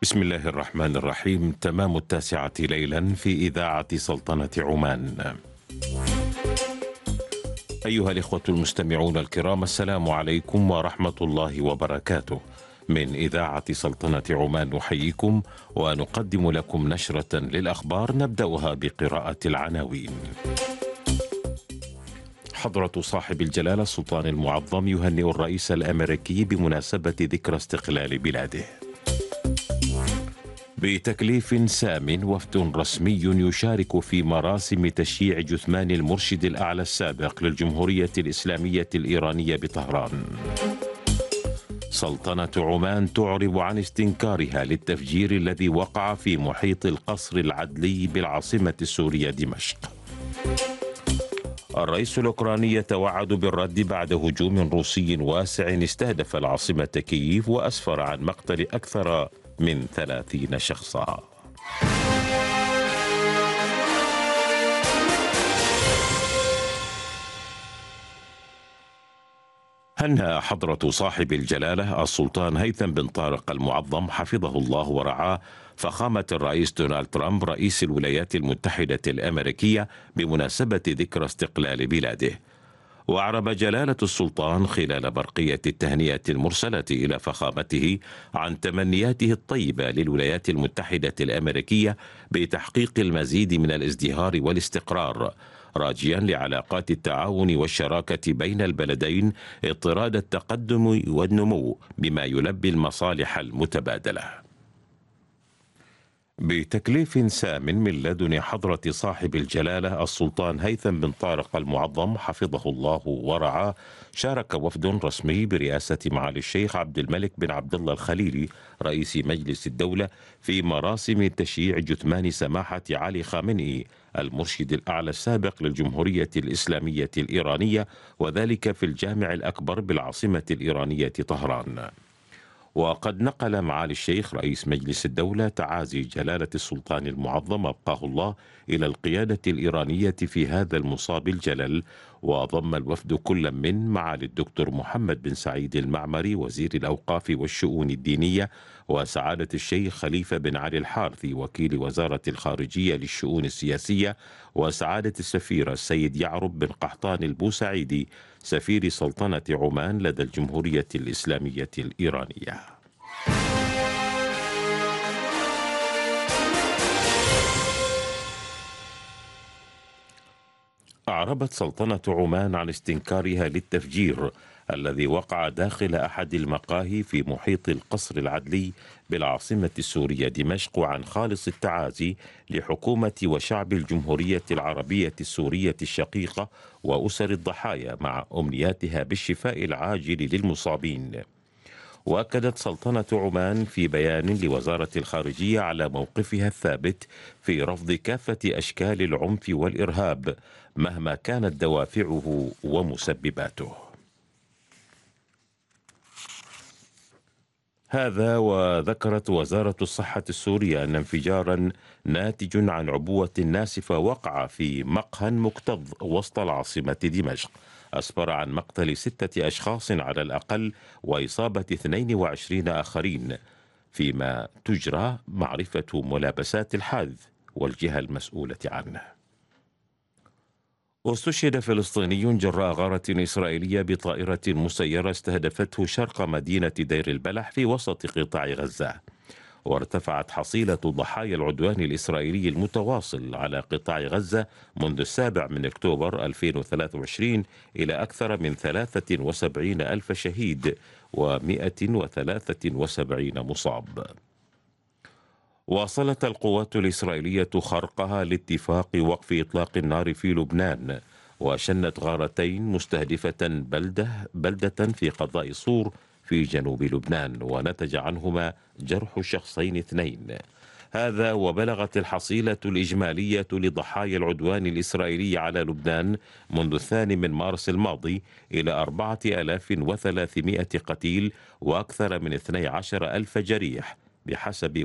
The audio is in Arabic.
بسم الله الرحمن الرحيم. تمام 9 ليلا في إذاعة سلطنة عمان. أيها الإخوة المستمعون الكرام، السلام عليكم ورحمة الله وبركاته. من إذاعة سلطنة عمان نحييكم ونقدم لكم نشرة للأخبار نبدأها بقراءة العناوين. حضرة صاحب الجلالة السلطان المعظم يهنئ الرئيس الأمريكي بمناسبة ذكرى استقلال بلاده. بتكليف سام وفد رسمي يشارك في مراسم تشييع جثمان المرشد الأعلى السابق للجمهورية الإسلامية الإيرانية بطهران. سلطنة عمان تعرب عن استنكارها للتفجير الذي وقع في محيط القصر العدلي بالعاصمة السورية دمشق. الرئيس الأوكراني يتوعد بالرد بعد هجوم روسي واسع استهدف العاصمة كييف وأسفر عن مقتل أكثر من 30 شخصا. هنأ حضرة صاحب الجلالة السلطان هيثم بن طارق المعظم حفظه الله ورعاه فخامة الرئيس دونالد ترامب رئيس الولايات المتحدة الأمريكية بمناسبة ذكرى استقلال بلاده. وأعرب جلالة السلطان خلال برقية التهنئة المرسلة إلى فخامته عن تمنياته الطيبة للولايات المتحدة الأمريكية بتحقيق المزيد من الازدهار والاستقرار، راجيا لعلاقات التعاون والشراكة بين البلدين اضطراد التقدم والنمو بما يلبي المصالح المتبادلة. بتكليف سام من لدن حضرة صاحب الجلالة السلطان هيثم بن طارق المعظم حفظه الله ورعاه، شارك وفد رسمي برئاسة معالي الشيخ عبد الملك بن عبد الله الخليلي رئيس مجلس الدولة في مراسم تشييع جثمان سماحة علي خامنئي المرشد الأعلى السابق للجمهورية الإسلامية الإيرانية، وذلك في الجامع الأكبر بالعاصمة الإيرانية طهران. وقد نقل معالي الشيخ رئيس مجلس الدولة تعازي جلالة السلطان المعظم أبقاه الله إلى القيادة الإيرانية في هذا المصاب الجلل، وضم الوفد كل من معالي الدكتور محمد بن سعيد المعمري وزير الأوقاف والشؤون الدينية، وسعادة الشيخ خليفة بن علي الحارثي وكيل وزارة الخارجية للشؤون السياسية، وسعادة السفير السيد يعرب بن قحطان البوسعيدي سفير سلطنة عمان لدى الجمهورية الإسلامية الإيرانية. أعربت سلطنة عمان عن استنكارها للتفجير الذي وقع داخل أحد المقاهي في محيط القصر العدلي بالعاصمة السورية دمشق، وعن خالص التعازي لحكومة وشعب الجمهورية العربية السورية الشقيقة وأسر الضحايا، مع أمنياتها بالشفاء العاجل للمصابين. وأكدت سلطنة عمان في بيان لوزارة الخارجية على موقفها الثابت في رفض كافة أشكال العنف والإرهاب مهما كانت دوافعه ومسبباته. هذا وذكرت وزارة الصحة السورية أن انفجارا ناتج عن عبوة ناسفة وقع في مقهى مكتظ وسط العاصمة دمشق، أسفر عن مقتل 6 أشخاص على الأقل وإصابة 22 آخرين، فيما تجرى معرفة ملابسات الحادث والجهة المسؤولة عنه. واستشهد فلسطيني جراء غارة إسرائيلية بطائرة مسيرة استهدفته شرق مدينة دير البلح في وسط قطاع غزة. وارتفعت حصيلة ضحايا العدوان الإسرائيلي المتواصل على قطاع غزة منذ 7 أكتوبر 2023 إلى أكثر من 73 ألف شهيد و173 مصاب. واصلت القوات الإسرائيلية خرقها لاتفاق وقف إطلاق النار في لبنان، وشنت غارتين مستهدفة بلدة في قضاء صور في جنوب لبنان، ونتج عنهما جرح شخصين 2. هذا وبلغت الحصيلة الإجمالية لضحايا العدوان الإسرائيلي على لبنان منذ 2 مارس الماضي إلى 4300 قتيل وأكثر من 12 ألف جريح بحسب